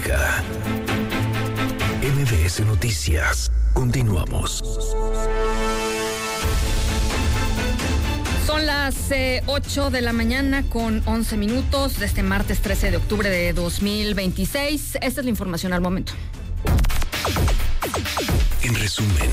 Ortega. MBS Noticias. Continuamos. Son las 8 de la mañana con 11 minutos de este martes 13 de octubre de 2026. Esta es la información al momento. En resumen.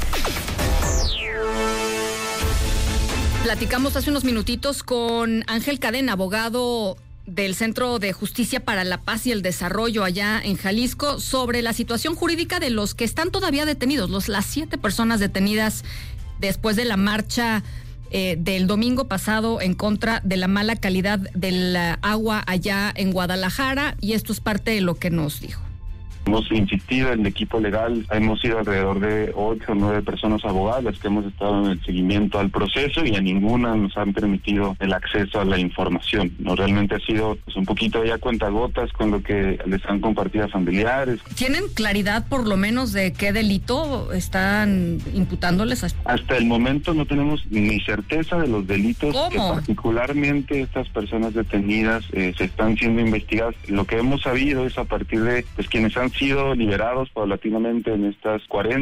Platicamos hace unos minutitos con Ángel Cadena, abogado del Centro de Justicia para la Paz y el Desarrollo allá en Jalisco, sobre la situación jurídica de los que están todavía detenidos, las 7 personas detenidas después de la marcha del domingo pasado en contra de la mala calidad del agua allá en Guadalajara, y esto es parte de lo que nos dijo. Hemos insistido en el equipo legal, hemos sido alrededor de 8 o 9 personas abogadas que hemos estado en el seguimiento al proceso y a ninguna nos han permitido el acceso a la información. No, realmente ha sido un poquito ya cuentagotas con lo que les han compartido a familiares. ¿Tienen claridad por lo menos de qué delito están imputándoles? Hasta el momento no tenemos ni certeza de los delitos. ¿Cómo? Que particularmente estas personas detenidas se están siendo investigadas. Lo que hemos sabido es a partir de quienes han sido liberados paulatinamente en estas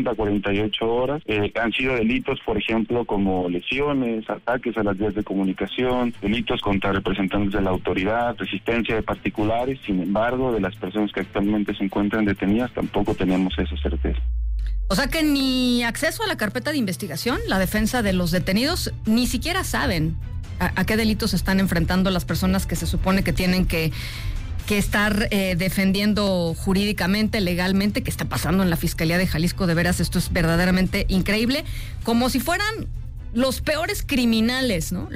48 horas. Han sido delitos, por ejemplo, como lesiones, ataques a las vías de comunicación, delitos contra representantes de la autoridad, resistencia de particulares. Sin embargo, de las personas que actualmente se encuentran detenidas, tampoco tenemos esa certeza. O sea que ni acceso a la carpeta de investigación, la defensa de los detenidos, ni siquiera saben a qué delitos están enfrentando las personas que se supone que tienen que estar defendiendo jurídicamente, legalmente. ¿Qué está pasando en la Fiscalía de Jalisco? De veras, esto es verdaderamente increíble. Como si fueran los peores criminales, ¿no?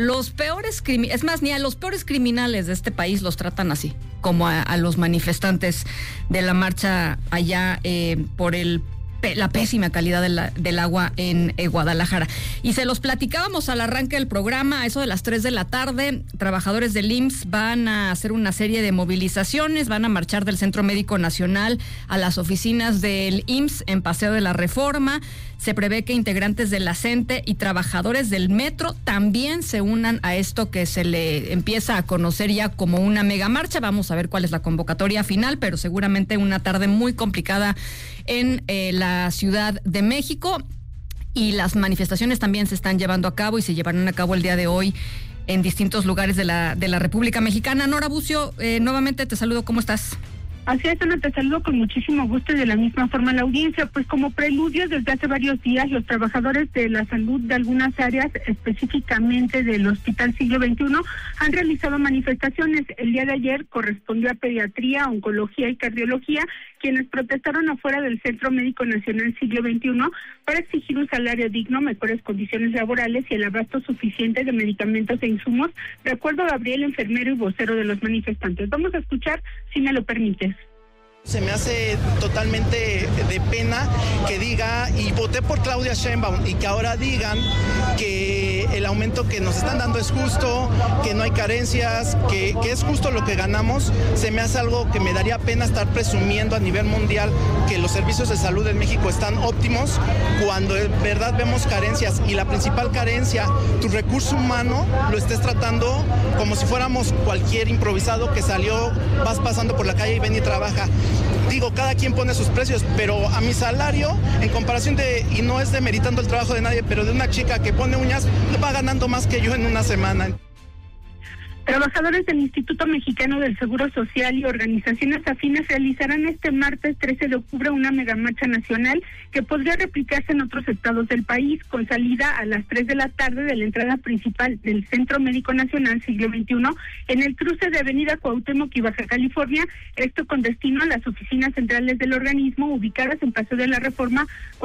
Es más, ni a los peores criminales de este país los tratan así, como a los manifestantes de la marcha allá por la pésima calidad del agua en Guadalajara. Y se los platicábamos al arranque del programa, a eso de las 3 de la tarde. Trabajadores del IMSS van a hacer una serie de movilizaciones, van a marchar del Centro Médico Nacional a las oficinas del IMSS en Paseo de la Reforma. Se prevé que integrantes de la CENTE y trabajadores del metro también se unan a esto que se le empieza a conocer ya como una megamarcha. Vamos a ver cuál es la convocatoria final, pero seguramente una tarde muy complicada en la Ciudad de México. Y las manifestaciones también se están llevando a cabo y se llevarán a cabo el día de hoy en distintos lugares de la República Mexicana. Nora Bucio, nuevamente te saludo, ¿cómo estás? Así es, Ana, te saludo con muchísimo gusto y de la misma forma la audiencia. Pues como preludio, desde hace varios días, los trabajadores de la salud de algunas áreas, específicamente del Hospital Siglo XXI, han realizado manifestaciones. El día de ayer correspondió a Pediatría, Oncología y Cardiología, quienes protestaron afuera del Centro Médico Nacional Siglo XXI para exigir un salario digno, mejores condiciones laborales y el abasto suficiente de medicamentos e insumos, de acuerdo a Gabriel, enfermero y vocero de los manifestantes. Vamos a escuchar, si me lo permites. Se me hace totalmente de pena que diga, y voté por Claudia Sheinbaum, y que ahora digan que el aumento que nos están dando es justo, que no hay carencias, que es justo lo que ganamos. Se me hace algo que me daría pena estar presumiendo a nivel mundial que los servicios de salud en México están óptimos, cuando en verdad vemos carencias, y la principal carencia, tu recurso humano, lo estés tratando como si fuéramos cualquier improvisado que salió, vas pasando por la calle y ven y trabaja. Digo, cada quien pone sus precios, pero a mi salario, en comparación y no es demeritando el trabajo de nadie, pero de una chica que pone uñas, va ganando más que yo en una semana. Trabajadores del Instituto Mexicano del Seguro Social y organizaciones afines realizarán este martes 13 de octubre una megamarcha nacional que podría replicarse en otros estados del país, con salida a las 3 de la tarde de la entrada principal del Centro Médico Nacional Siglo XXI en el cruce de Avenida Cuauhtémoc y Baja California, esto con destino a las oficinas centrales del organismo ubicadas en Paseo de la Reforma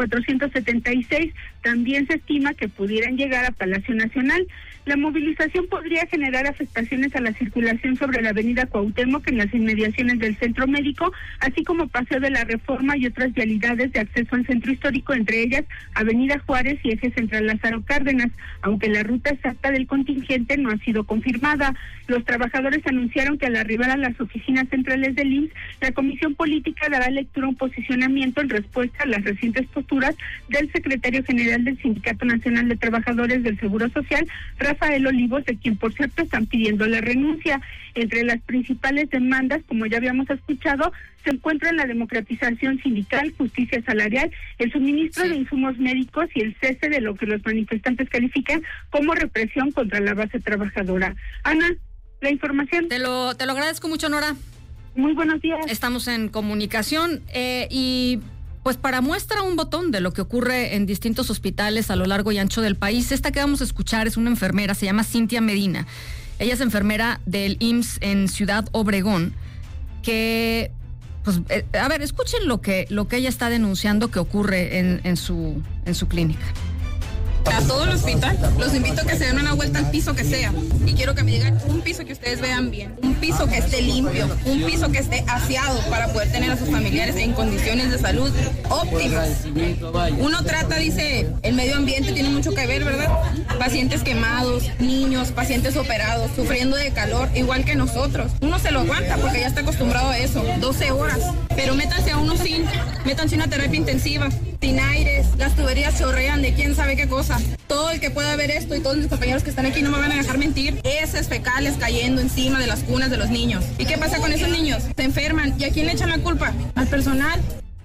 476. También se estima que pudieran llegar a Palacio Nacional. La movilización podría generar afectaciones a la circulación sobre la avenida Cuauhtémoc en las inmediaciones del Centro Médico, así como Paseo de la Reforma y otras vialidades de acceso al centro histórico, entre ellas Avenida Juárez y Eje Central Lázaro Cárdenas, aunque la ruta exacta del contingente no ha sido confirmada. Los trabajadores anunciaron que al arribar a las oficinas centrales del IMSS, la Comisión Política dará lectura a un posicionamiento en respuesta a las recientes posturas del secretario general del Sindicato Nacional de Trabajadores del Seguro Social, Rafael Olivos, de quien por cierto están pidiendo presentado la renuncia. Entre las principales demandas, como ya habíamos escuchado, se encuentran la democratización sindical, justicia salarial, el suministro de insumos médicos y el cese de lo que los manifestantes califican como represión contra la base trabajadora. Ana, la información. Te lo agradezco mucho, Nora. Muy buenos días. Estamos en comunicación y pues para muestra un botón de lo que ocurre en distintos hospitales a lo largo y ancho del país, esta que vamos a escuchar es una enfermera, se llama Cintia Medina. Ella es enfermera del IMSS en Ciudad Obregón, que, pues, a ver, escuchen lo que ella está denunciando que ocurre en su clínica. A todo el hospital, los invito a que se den una vuelta al piso que sea. Y quiero que me digan un piso que ustedes vean bien. Un piso que esté limpio, un piso que esté aseado para poder tener a sus familiares en condiciones de salud óptimas. Uno trata, dice, el medio ambiente tiene mucho que ver, ¿verdad? Pacientes quemados, niños, pacientes operados, sufriendo de calor, igual que nosotros. Uno se lo aguanta porque ya está acostumbrado a eso, 12 horas. Pero métanse a uno métanse una terapia intensiva, sin aires, las tuberías chorrean de quién sabe qué cosa. Todo el que pueda ver esto y todos mis compañeros que están aquí no me van a dejar mentir. Heces fecales cayendo encima de las cunas de los niños. ¿Y qué pasa con esos niños? Se enferman. ¿Y a quién le echan la culpa? ¿Al personal?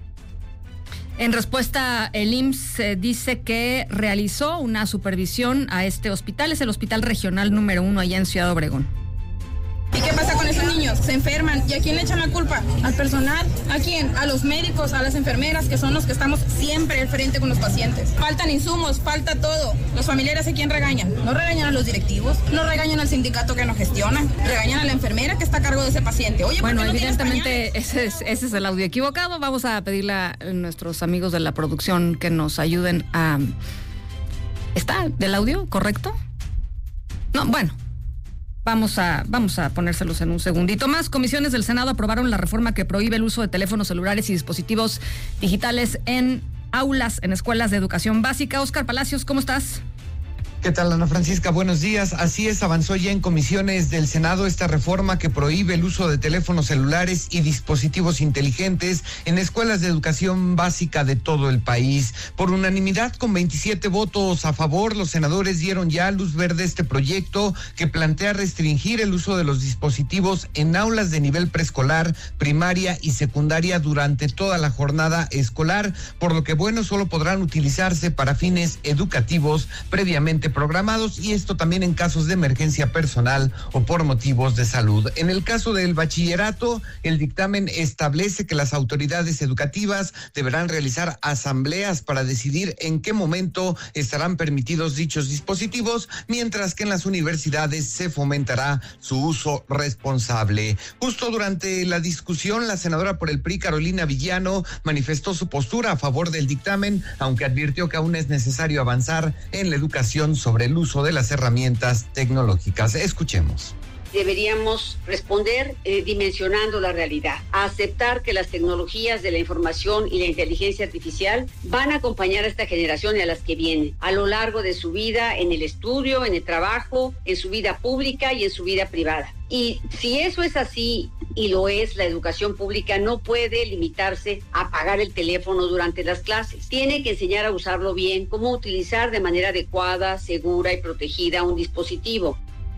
En respuesta, el IMSS dice que realizó una supervisión a este hospital. Es el hospital regional número 1 allá en Ciudad Obregón. ¿Y qué pasa con esos niños? Se enferman. ¿Y a quién le echan la culpa? ¿Al personal? ¿A quién? A los médicos, a las enfermeras, que son los que estamos siempre al frente con los pacientes. Faltan insumos, falta todo. Los familiares, ¿a quién regañan? No regañan a los directivos, no regañan al sindicato que nos gestiona, regañan a la enfermera que está a cargo de ese paciente. Oye, bueno, no evidentemente ese es el audio equivocado. Vamos a pedirle a nuestros amigos de la producción que nos ayuden a... ¿Está del audio correcto? No, bueno. Vamos a ponérselos en un segundito más. Comisiones del Senado aprobaron la reforma que prohíbe el uso de teléfonos celulares y dispositivos digitales en aulas, en escuelas de educación básica. Óscar Palacios, ¿cómo estás? ¿Qué tal, Ana Francisca? Buenos días. Así es, avanzó ya en comisiones del Senado esta reforma que prohíbe el uso de teléfonos celulares y dispositivos inteligentes en escuelas de educación básica de todo el país. Por unanimidad, con 27 votos a favor, los senadores dieron ya luz verde a este proyecto que plantea restringir el uso de los dispositivos en aulas de nivel preescolar, primaria y secundaria durante toda la jornada escolar, por lo que, bueno, solo podrán utilizarse para fines educativos previamente programados, y esto también en casos de emergencia personal o por motivos de salud. En el caso del bachillerato, el dictamen establece que las autoridades educativas deberán realizar asambleas para decidir en qué momento estarán permitidos dichos dispositivos, mientras que en las universidades se fomentará su uso responsable. Justo durante la discusión, la senadora por el PRI, Carolina Villano, manifestó su postura a favor del dictamen, aunque advirtió que aún es necesario avanzar en la educación sobre el uso de las herramientas tecnológicas. Escuchemos. Deberíamos responder dimensionando la realidad, a aceptar que las tecnologías de la información y la inteligencia artificial van a acompañar a esta generación y a las que vienen a lo largo de su vida, en el estudio, en el trabajo, en su vida pública y en su vida privada. Y si eso es así, y lo es, la educación pública no puede limitarse a apagar el teléfono durante las clases. Tiene que enseñar a usarlo bien, cómo utilizar de manera adecuada, segura y protegida un dispositivo.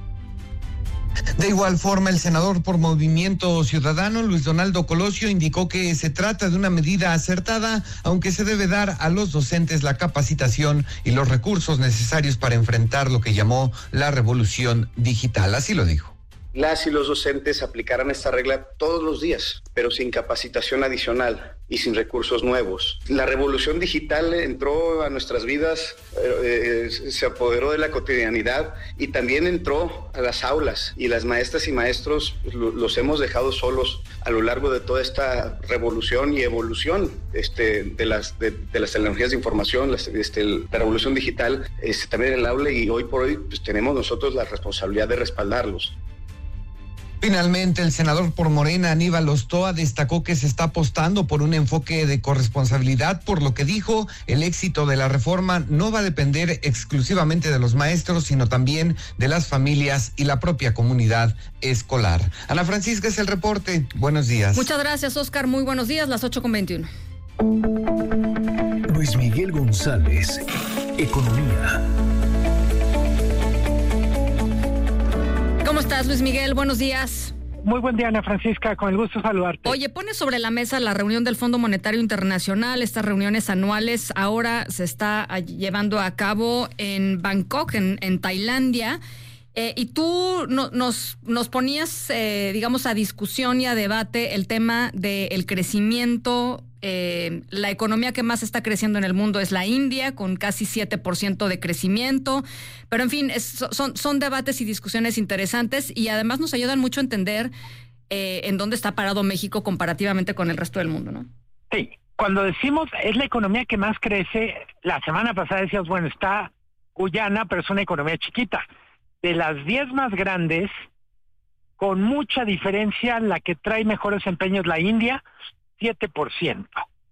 De igual forma, el senador por Movimiento Ciudadano, Luis Donaldo Colosio, indicó que se trata de una medida acertada, aunque se debe dar a los docentes la capacitación y los recursos necesarios para enfrentar lo que llamó la revolución digital. Así lo dijo. Las y los docentes aplicarán esta regla todos los días, pero sin capacitación adicional y sin recursos nuevos. La revolución digital entró a nuestras vidas, se apoderó de la cotidianidad y también entró a las aulas, y las maestras y maestros los hemos dejado solos a lo largo de toda esta revolución y evolución de las tecnologías de información, la revolución digital, también en el aula, y hoy por hoy pues, tenemos nosotros la responsabilidad de respaldarlos. Finalmente, el senador por Morena, Aníbal Ostoa, destacó que se está apostando por un enfoque de corresponsabilidad, por lo que dijo, el éxito de la reforma no va a depender exclusivamente de los maestros, sino también de las familias y la propia comunidad escolar. Ana Francisca, es el reporte. Buenos días. Muchas gracias, Óscar. Muy buenos días, las 8:21. Luis Miguel González, Economía. ¿Cómo estás, Luis Miguel? Buenos días. Muy buen día, Ana Francisca, con el gusto de saludarte. Oye, pone sobre la mesa la reunión del Fondo Monetario Internacional. Estas reuniones anuales ahora se está llevando a cabo en Bangkok, en Tailandia. Y tú nos ponías, digamos, a discusión y a debate el tema del crecimiento. La economía que más está creciendo en el mundo es la India, con casi 7% de crecimiento. Pero, en fin, son debates y discusiones interesantes y además nos ayudan mucho a entender en dónde está parado México comparativamente con el resto del mundo, ¿no? Sí, cuando decimos es la economía que más crece, la semana pasada decías, bueno, está Guyana, pero es una economía chiquita. De las 10 más grandes, con mucha diferencia, la que trae mejor desempeño es la India, 7%.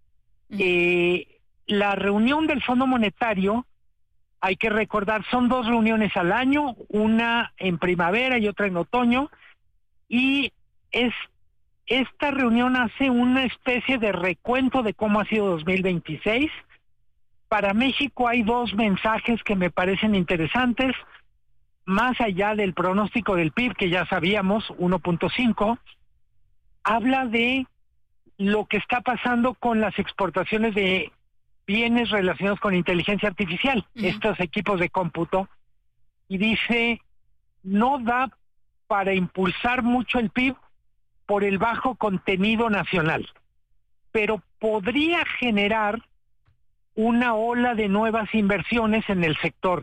La reunión del Fondo Monetario, hay que recordar, son 2 reuniones al año, una en primavera y otra en otoño, y esta reunión hace una especie de recuento de cómo ha sido 2026. Para México hay 2 mensajes que me parecen interesantes. Más allá del pronóstico del PIB, que ya sabíamos, 1.5, habla de lo que está pasando con las exportaciones de bienes relacionados con inteligencia artificial, estos equipos de cómputo, y dice, no da para impulsar mucho el PIB por el bajo contenido nacional, pero podría generar una ola de nuevas inversiones en el sector.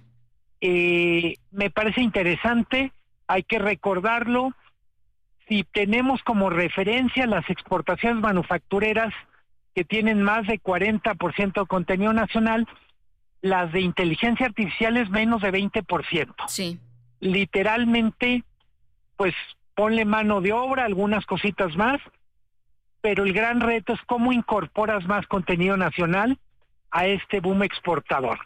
Me parece interesante, hay que recordarlo. Si tenemos como referencia las exportaciones manufactureras que tienen más de 40% de contenido nacional, las de inteligencia artificial es menos de 20%. Sí. Literalmente, pues ponle mano de obra, algunas cositas más, pero el gran reto es cómo incorporas más contenido nacional a este boom exportador.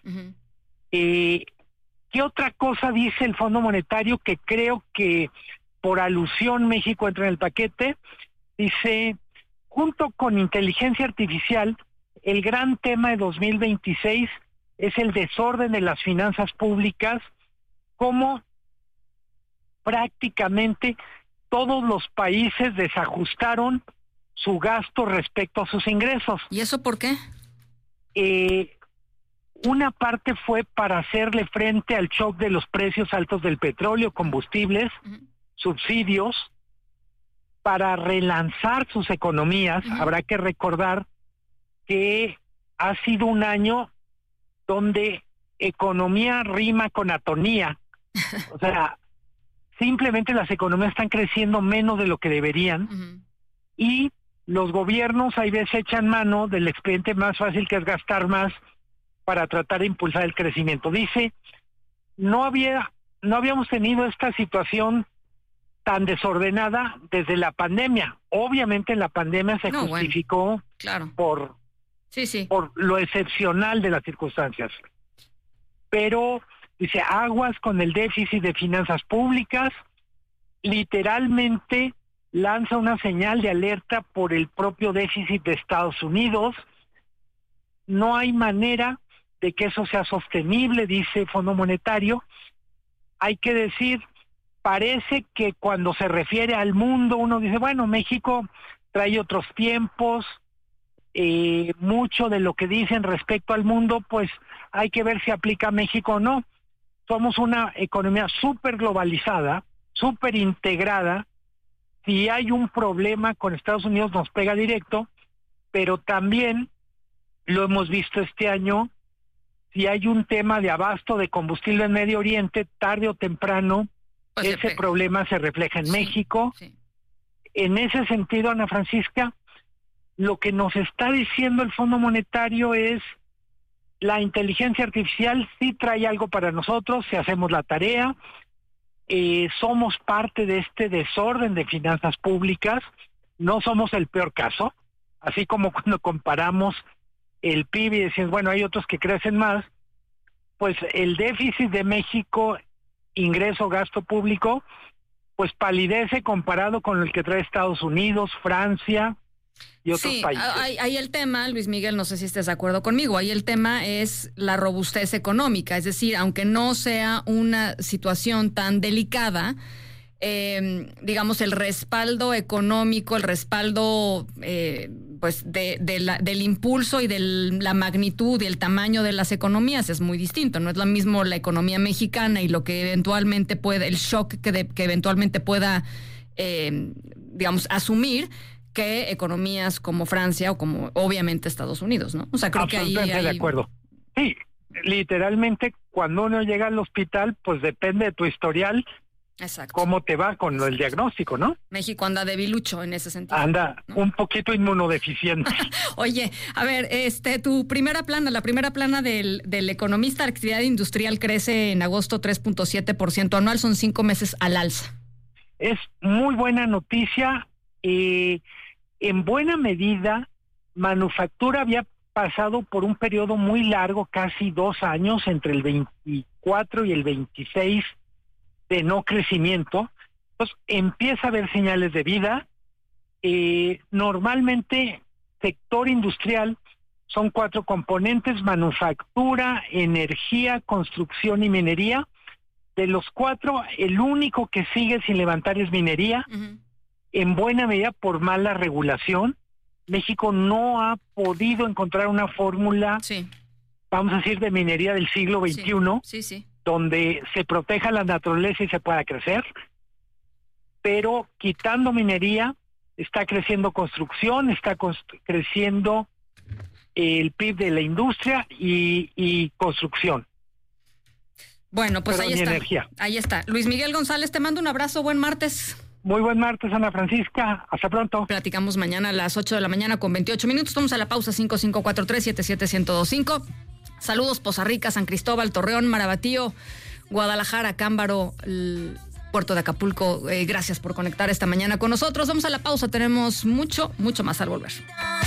¿Qué otra cosa dice el Fondo Monetario que creo que por alusión México entra en el paquete? Dice, junto con inteligencia artificial, el gran tema de 2026 es el desorden de las finanzas públicas, como prácticamente todos los países desajustaron su gasto respecto a sus ingresos. ¿Y eso por qué? Una parte fue para hacerle frente al shock de los precios altos del petróleo, combustibles, subsidios, para relanzar sus economías. Habrá que recordar que ha sido un año donde economía rima con atonía. O sea, simplemente las economías están creciendo menos de lo que deberían y los gobiernos hay veces echan mano del expediente más fácil, que es gastar más, para tratar de impulsar el crecimiento. Dice, no habíamos tenido esta situación tan desordenada desde la pandemia. Obviamente en la pandemia se justificó por lo excepcional de las circunstancias. Pero, dice, aguas con el déficit de finanzas públicas, literalmente lanza una señal de alerta por el propio déficit de Estados Unidos. No hay manera de que eso sea sostenible, dice el Fondo Monetario. Hay que decir, parece que cuando se refiere al mundo, uno dice, bueno, México trae otros tiempos, mucho de lo que dicen respecto al mundo, pues hay que ver si aplica a México o no. Somos una economía súper globalizada, súper integrada. Si hay un problema con Estados Unidos nos pega directo, pero también lo hemos visto este año. Si hay un tema de abasto de combustible en Medio Oriente, tarde o temprano, pues ese problema se refleja en México. En ese sentido, Ana Francisca, lo que nos está diciendo el Fondo Monetario es, la inteligencia artificial sí trae algo para nosotros si hacemos la tarea. Somos parte de este desorden de finanzas públicas, no somos el peor caso, así como cuando comparamos el PIB y decimos, bueno, hay otros que crecen más, pues el déficit de México, ingreso-gasto público, pues palidece comparado con el que trae Estados Unidos, Francia, y otros países. Ahí el tema, Luis Miguel, no sé si estés de acuerdo conmigo, ahí el tema es la robustez económica, es decir, aunque no sea una situación tan delicada, digamos, el respaldo económico, el respaldo pues del impulso y de la magnitud y el tamaño de las economías es muy distinto. No es lo mismo la economía mexicana y lo que eventualmente puede, el shock que eventualmente pueda, digamos, asumir, que economías como Francia o como obviamente Estados Unidos, ¿no? O sea, creo que ahí... de acuerdo. Sí, literalmente cuando uno llega al hospital, pues depende de tu historial. Exacto. Cómo te va con el diagnóstico, ¿no? México anda debilucho en ese sentido. Anda, ¿no? Un poquito inmunodeficiente. Oye, a ver, la primera plana del economista, la actividad industrial crece en agosto 3.7% anual, son 5 meses al alza. Es muy buena noticia. En buena medida, manufactura había pasado por un periodo muy largo, casi 2 años, entre el 24 y el 26, de no crecimiento. Entonces empieza a haber señales de vida. Normalmente, sector industrial son 4 componentes: manufactura, energía, construcción y minería. De los 4, el único que sigue sin levantar es minería. Uh-huh. En buena medida por mala regulación. México no ha podido encontrar una fórmula, vamos a decir, de minería del siglo XXI, donde se proteja la naturaleza y se pueda crecer. Pero quitando minería, está creciendo construcción, está creciendo el PIB de la industria y construcción. Bueno, pues ahí está. Energía. Ahí está. Luis Miguel González, te mando un abrazo, buen martes. Muy buen martes, Ana Francisca. Hasta pronto. Platicamos mañana a las 8 de la mañana con 28 minutos. Vamos a la pausa, 5543-77125. Saludos, Poza Rica, San Cristóbal, Torreón, Marabatío, Guadalajara, Cámbaro, Puerto de Acapulco. Gracias por conectar esta mañana con nosotros. Vamos a la pausa, tenemos mucho más al volver.